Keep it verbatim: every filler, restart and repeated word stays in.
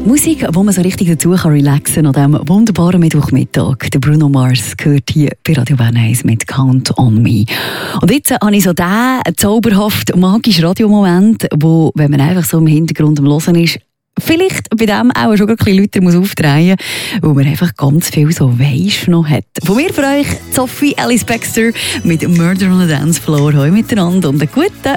Musik, wo man so richtig dazu kann relaxen kann an diesem wunderbaren Mittwochmittag. Der Bruno Mars gehört hier bei Radio Bern eins mit «Count on Me». Und jetzt habe ich so diesen zauberhaft magischen Radiomoment, wo, wenn man einfach so im Hintergrund am Hören ist, vielleicht bei dem auch schon ein bisschen Leute muss aufdrehen, weil man einfach ganz viel so «Weisst» noch hat. Von mir für euch Sophie Ellis Baxter mit «Murder on the Dance Floor». Hallo miteinander und einen guten